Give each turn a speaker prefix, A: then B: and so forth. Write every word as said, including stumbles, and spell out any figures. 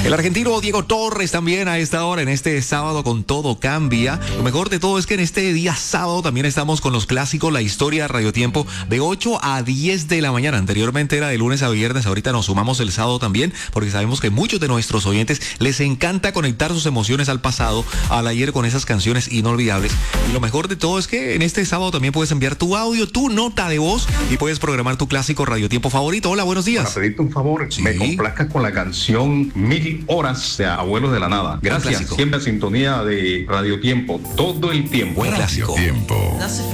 A: El argentino Diego Torres también a esta hora, en este sábado con Todo Cambia. Lo mejor de todo es que en este día sábado también estamos con los clásicos, la historia de Radio Tiempo, de ocho a diez de la mañana. Anteriormente era de lunes a viernes, ahorita nos sumamos el sábado también, porque sabemos que muchos de nuestros oyentes les encanta conectar sus emociones al pasado, al ayer, con esas canciones inolvidables. Y lo mejor de todo es que en este sábado también puedes enviar tu audio, tu nota de voz, y puedes programar tu clásico Radio Tiempo favorito. Hola, buenos días.
B: Para pedirte un favor,
A: sí.
B: me complazcas con la canción Mil Horas de Abuelos de la Nada. Gracias, siempre en sintonía de Radio Tiempo, todo el tiempo.
A: Buen clásico.
C: Tiempo.